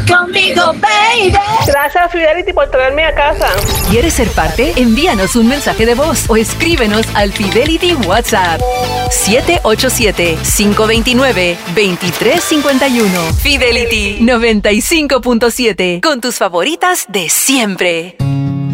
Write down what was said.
conmigo, baby. Gracias, Fidelity, por traerme a casa. ¿Quieres ser parte? Envíanos un mensaje de voz o escríbenos al Fidelity WhatsApp 787-529-2351. Fidelity 95.7, con tus favoritas de siempre.